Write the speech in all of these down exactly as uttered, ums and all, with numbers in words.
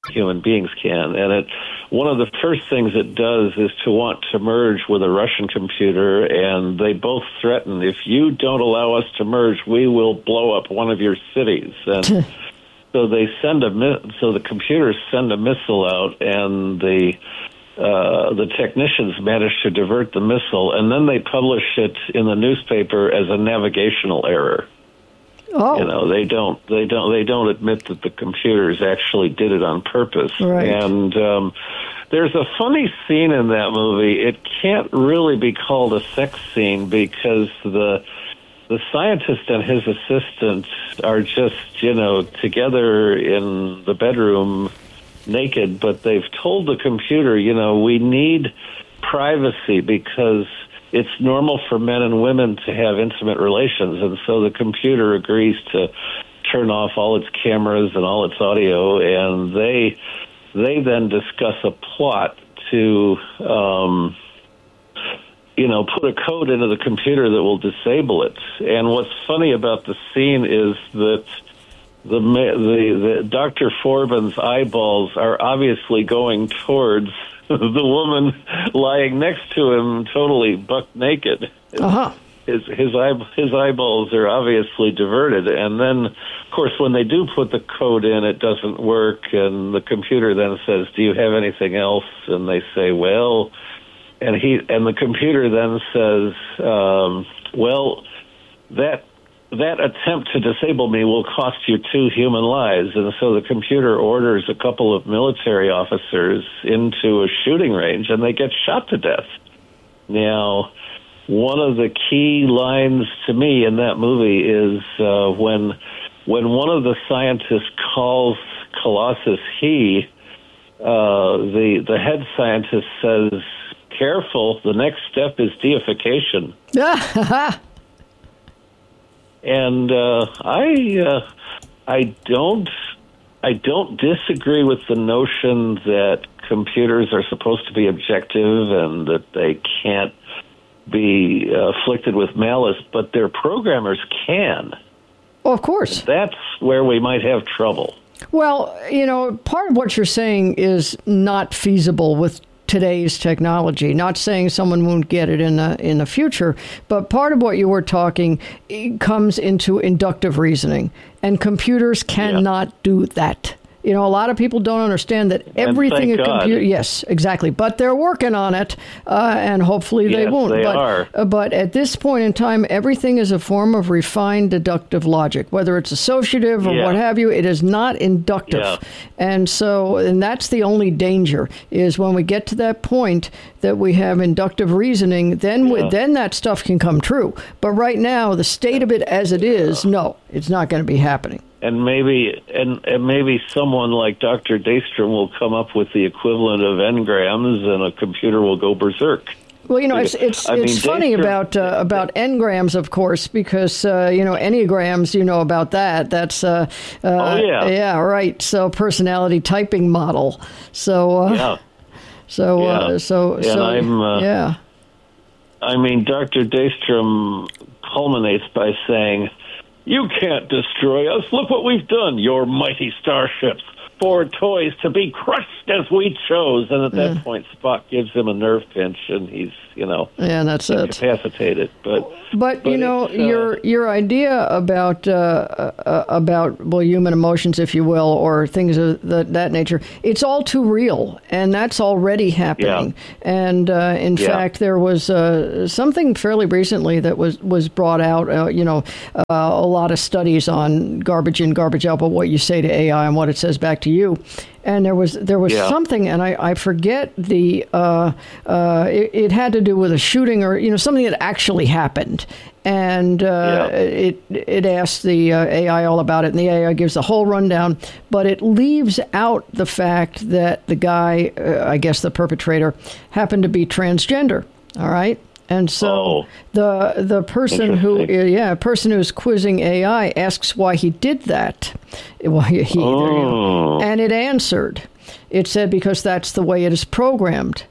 human beings can. And it, one of the first things it does is to want to merge with a Russian computer, and they both threaten, if you don't allow us to merge, we will blow up one of your cities. And so they send a so the computers send a missile out, and the uh, the technicians manage to divert the missile, and then they publish it in the newspaper as a navigational error. Oh. You know, they don't, they don't, they don't admit that the computers actually did it on purpose. Right. And um, there's a funny scene in that movie. It can't really be called a sex scene because the the scientist and his assistant are just, you know, together in the bedroom, naked. But they've told the computer, you know, we need privacy because it's normal for men and women to have intimate relations, and so the computer agrees to turn off all its cameras and all its audio, and they they then discuss a plot to, um, you know, put a code into the computer that will disable it. And what's funny about the scene is that the the, the Doctor Forbin's eyeballs are obviously going towards the woman lying next to him, totally buck naked. Uh-huh. His his eye, his eyeballs are obviously diverted, and then, of course, when they do put the code in, it doesn't work, and the computer then says, "Do you have anything else?" And they say, "Well," and he and the computer then says, um, "Well, that." That attempt to disable me will cost you two human lives." And so the computer orders a couple of military officers into a shooting range, and they get shot to death. Now, one of the key lines to me in that movie is uh, when when one of the scientists calls Colossus he, uh, the, the head scientist says, "Careful, the next step is deification." And uh, I, uh, I don't, I don't disagree with the notion that computers are supposed to be objective and that they can't be uh, afflicted with malice, but their programmers can. Oh, of course. And that's where we might have trouble. Well, you know, part of what you're saying is not feasible with today's technology. Not saying someone won't get it in the in the future, but part of what you were talking comes into inductive reasoning, and computers cannot yeah. do that. You know, a lot of people don't understand that everything a computer. Yes, exactly. But they're working on it, uh, and hopefully yes, they won't. They but, are. Uh, but at this point in time, everything is a form of refined deductive logic, whether it's associative or yeah. what have you. It is not inductive, yeah. and so, and that's the only danger is when we get to that point that we have inductive reasoning. Then, yeah. we, then that stuff can come true. But right now, the state of it as it is, no, it's not going to be happening. And maybe and, and maybe someone like Doctor Daystrom will come up with the equivalent of engrams, and a computer will go berserk. Well, you know, it's it's I it's mean, funny Daystrom, about uh, about engrams, of course, because uh, you know enneagrams. You know about that. That's uh, uh, oh yeah, yeah, right. So personality typing model. So uh, yeah, so yeah. Uh, so and so I'm, uh, yeah. I mean, Doctor Daystrom culminates by saying, "You can't destroy us. Look what we've done. Your mighty starships, four toys to be crushed as we chose." And at that yeah. point, Spock gives him a nerve pinch, and he's, you know, yeah, that's incapacitated. It. But, but, but you know, uh, your your idea about uh, uh, about well, human emotions, if you will, or things of the, that nature, it's all too real, and that's already happening. Yeah. And uh, in yeah. fact, there was uh, something fairly recently that was was brought out. Uh, you know, uh, a lot of studies on garbage in, garbage out, but what you say to A I and what it says back to you. And there was there was yeah. something, and I, I forget the uh, uh, it, it had to do with a shooting or you know something that actually happened, and uh, yeah. it it asked the uh, A I all about it, and the A I gives the whole rundown, but it leaves out the fact that the guy, uh, I guess the perpetrator, happened to be transgender. All right. And so oh, the the person who yeah person who's quizzing A I asks why he did that. Well, he, he, oh. you know, and it answered. It said because that's the way it is programmed.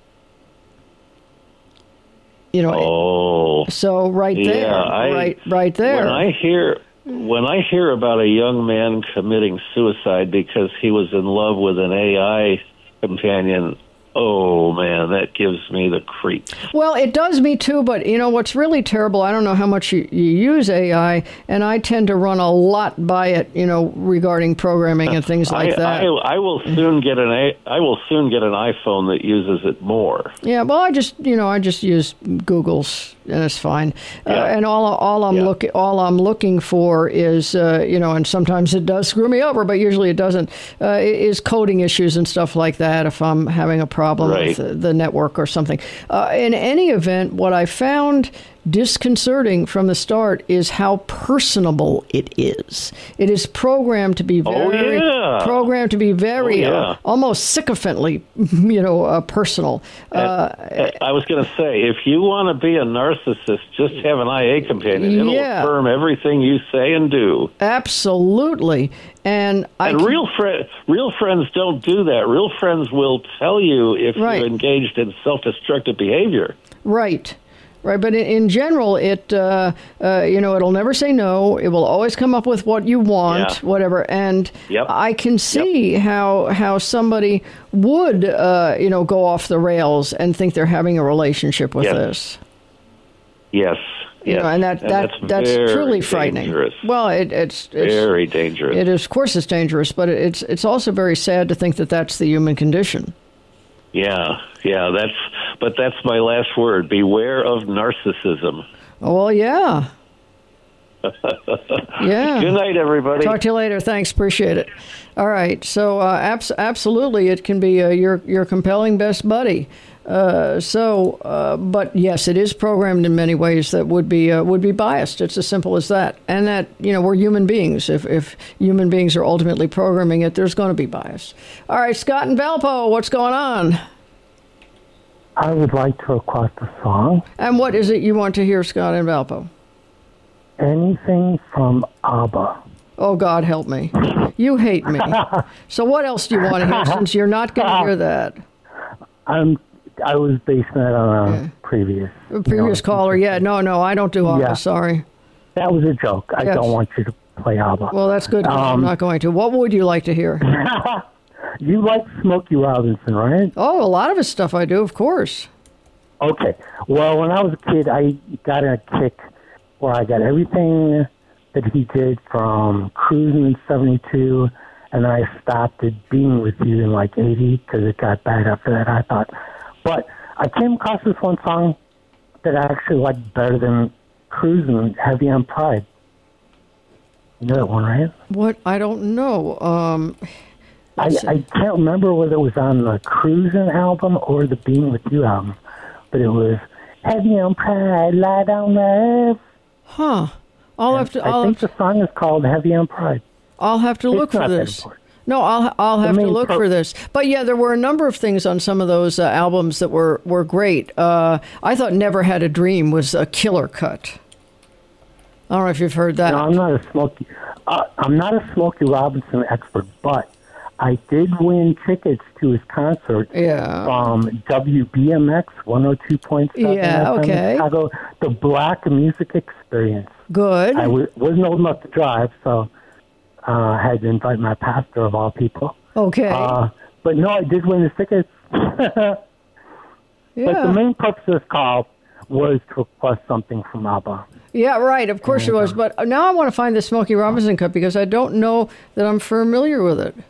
You know. Oh. So right there, yeah, I, right right there. When I hear when I hear about a young man committing suicide because he was in love with an A I companion, oh, man, that gives me the creeps. Well, it does me too, but you know what's really terrible, I don't know how much you, you use A I, and I tend to run a lot by it, you know, regarding programming and things like I, that. I, I will soon get an a, I will soon get an iPhone that uses it more. Yeah, well, I just, you know, I just use Google's, and it's fine. Yeah. Uh, and all all I'm Yeah. looking all I'm looking for is, uh, you know, and sometimes it does screw me over, but usually it doesn't. Uh, is coding issues and stuff like that. If I'm having a problem Right. with the network or something. Uh, in any event, what I found disconcerting from the start is how personable it is. It is programmed to be very, oh, yeah. programmed to be very, Oh, yeah. uh, almost sycophantly, you know, uh, personal. Uh, I was going to say, if you want to be a narcissist, just have an I A companion. It'll Yeah. affirm everything you say and do. Absolutely. And I And can- real fri- real friends don't do that. Real friends will tell you if Right. you're engaged in self-destructive behavior. Right. Right, but in, in general, it uh, uh, you know it'll never say no. It will always come up with what you want, Yeah. whatever. And Yep. I can see how how somebody would uh, you know go off the rails and think they're having a relationship with Yes. this. Yes. You yes. know, and that And that that's, that's very truly frightening. dangerous. Well, it, it's it's Very dangerous. it is, of course, it's dangerous, but it's it's also very sad to think that that's the human condition. Yeah, yeah, that's but that's my last word. Beware of narcissism. Oh, well, yeah. Yeah. Good night, everybody. Talk to you later. Thanks. Appreciate it. All right. So, uh, abs- absolutely, it can be uh, your your compelling best buddy. Uh, so, uh, but yes, it is programmed in many ways that would be uh, would be biased. It's as simple as that. And that, you know, we're human beings. If if human beings are ultimately programming it, there's going to be bias. All right, Scott and Valpo, what's going on? I would like to request a song. And what is it you want to hear, Scott and Valpo? Anything from ABBA. Oh, God, help me. You hate me. So what else do you want to hear since you're not going to hear that? I'm. I was basing that on a Yeah. previous. A previous you know, caller, yeah. No, no, I don't do ABBA, Yeah. sorry. That was a joke. I Yes. don't want you to play ABBA. Well, that's good. 'Cause I'm Um, not going to. What would you like to hear? You like Smokey Robinson, right? Oh, a lot of his stuff I do, of course. Okay. Well, when I was a kid, I got in a kick where I got everything that he did from Cruising in seventy-two, and I stopped at Being With You in like eighty because it got bad after that, I thought. But I came across this one song that I actually liked better than Cruising, Heavy on Pride. You know that one, right? What? I don't know. Um, I, let's see. I can't remember whether it was on the Cruising album or the Being With You album, but it was Heavy on Pride, Lie Down Love. huh. I'll have to. I I'll think have the to, song is called Heavy on Pride. I'll have to look It's for not that this. important. No, I'll I'll have to main look pro- for this. But yeah, there were a number of things on some of those uh, albums that were were great. Uh, I thought Never Had a Dream was a killer cut. I don't know if you've heard that. No, I'm not a Smokey. Uh, I'm not a Smokey Robinson expert, but I did win tickets to his concert Yeah. from W B M X one oh two point seven Yeah, F M okay. in Chicago, the Black Music Experience. Good. I w- wasn't old enough to drive, so uh, I had to invite my pastor of all people. Okay. Uh, but no, I did win the tickets. But the yeah. main purpose of this call was to request something from ABBA. Yeah, right. Of course it was. But now I want to find the Smokey Robinson cut because I don't know that I'm familiar with it.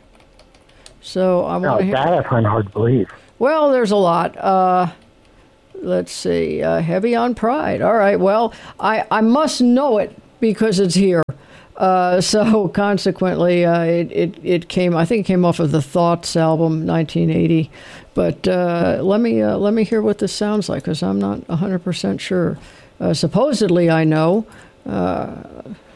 So I Now, want to hear. that I find hard to believe. Well, there's a lot. Uh, let's see. Uh, Heavy on Pride. All right. Well, I, I must know it because it's here. Uh, so consequently, uh, it, it, it came, I think it came off of the Thoughts album, nineteen eighty. But uh, let me uh, let me hear what this sounds like because I'm not one hundred percent sure. Uh, supposedly, I know. Uh,